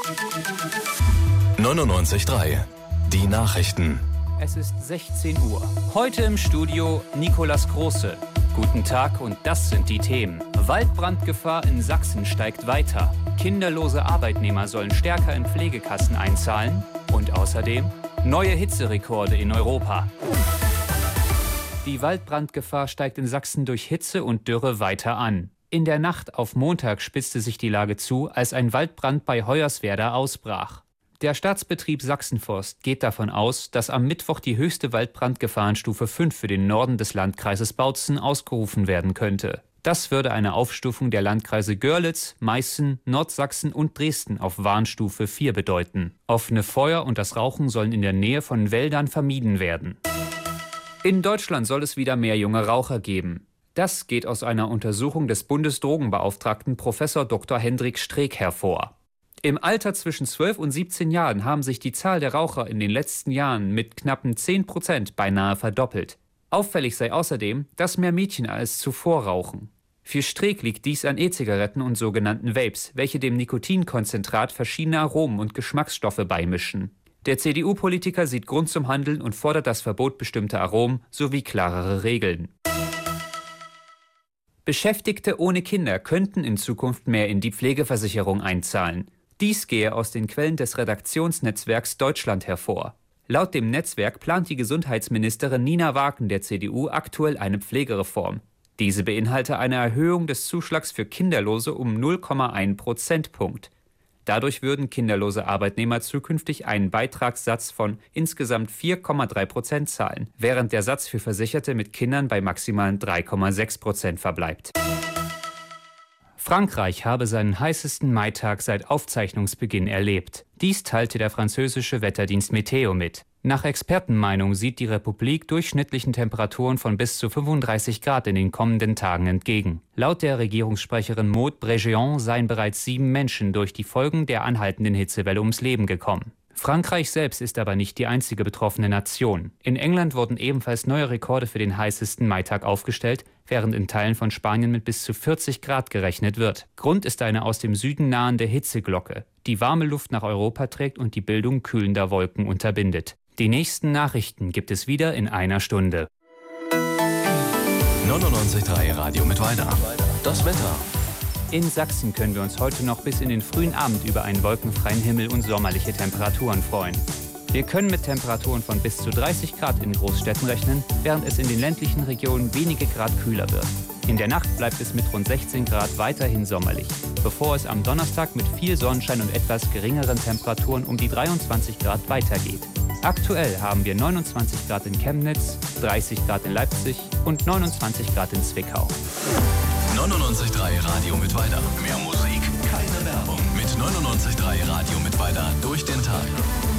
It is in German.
99.3 Die Nachrichten. Es ist 16 Uhr. Heute im Studio Nikolas Große. Guten Tag und das sind die Themen. Waldbrandgefahr in Sachsen steigt weiter. Kinderlose Arbeitnehmer sollen stärker in Pflegekassen einzahlen. Und außerdem neue Hitzerekorde in Europa. Die Waldbrandgefahr steigt in Sachsen durch Hitze und Dürre weiter an. In der Nacht auf Montag spitzte sich die Lage zu, als ein Waldbrand bei Hoyerswerda ausbrach. Der Staatsbetrieb Sachsenforst geht davon aus, dass am Mittwoch die höchste Waldbrandgefahrenstufe 5 für den Norden des Landkreises Bautzen ausgerufen werden könnte. Das würde eine Aufstufung der Landkreise Görlitz, Meißen, Nordsachsen und Dresden auf Warnstufe 4 bedeuten. Offene Feuer und das Rauchen sollen in der Nähe von Wäldern vermieden werden. In Deutschland soll es wieder mehr junge Raucher geben. Das geht aus einer Untersuchung des Bundesdrogenbeauftragten Prof. Dr. Hendrik Streeck hervor. Im Alter zwischen 12 und 17 Jahren haben sich die Zahl der Raucher in den letzten Jahren mit knappen 10% beinahe verdoppelt. Auffällig sei außerdem, dass mehr Mädchen als zuvor rauchen. Für Streeck liegt dies an E-Zigaretten und sogenannten Vapes, welche dem Nikotinkonzentrat verschiedene Aromen und Geschmacksstoffe beimischen. Der CDU-Politiker sieht Grund zum Handeln und fordert das Verbot bestimmter Aromen sowie klarere Regeln. Beschäftigte ohne Kinder könnten in Zukunft mehr in die Pflegeversicherung einzahlen. Dies gehe aus den Quellen des Redaktionsnetzwerks Deutschland hervor. Laut dem Netzwerk plant die Gesundheitsministerin Nina Waken der CDU aktuell eine Pflegereform. Diese beinhalte eine Erhöhung des Zuschlags für Kinderlose um 0,1 Prozentpunkt. Dadurch würden kinderlose Arbeitnehmer zukünftig einen Beitragssatz von insgesamt 4,3% zahlen, während der Satz für Versicherte mit Kindern bei maximalen 3,6% verbleibt. Frankreich habe seinen heißesten Maitag seit Aufzeichnungsbeginn erlebt. Dies teilte der französische Wetterdienst Meteo mit. Nach Expertenmeinung sieht die Republik durchschnittlichen Temperaturen von bis zu 35 Grad in den kommenden Tagen entgegen. Laut der Regierungssprecherin Maud Bregeon seien bereits 7 Menschen durch die Folgen der anhaltenden Hitzewelle ums Leben gekommen. Frankreich selbst ist aber nicht die einzige betroffene Nation. In England wurden ebenfalls neue Rekorde für den heißesten Maitag aufgestellt, während in Teilen von Spanien mit bis zu 40 Grad gerechnet wird. Grund ist eine aus dem Süden nahende Hitzeglocke, die warme Luft nach Europa trägt und die Bildung kühlender Wolken unterbindet. Die nächsten Nachrichten gibt es wieder in einer Stunde. 99.3 Radio Mittweida. Das Wetter. In Sachsen können wir uns heute noch bis in den frühen Abend über einen wolkenfreien Himmel und sommerliche Temperaturen freuen. Wir können mit Temperaturen von bis zu 30 Grad in Großstädten rechnen, während es in den ländlichen Regionen wenige Grad kühler wird. In der Nacht bleibt es mit rund 16 Grad weiterhin sommerlich, bevor es am Donnerstag mit viel Sonnenschein und etwas geringeren Temperaturen um die 23 Grad weitergeht. Aktuell haben wir 29 Grad in Chemnitz, 30 Grad in Leipzig und 29 Grad in Zwickau. 99.3 Radio Mittweida. Mehr Musik, keine Werbung. Mit 99.3 Radio Mittweida durch den Tag.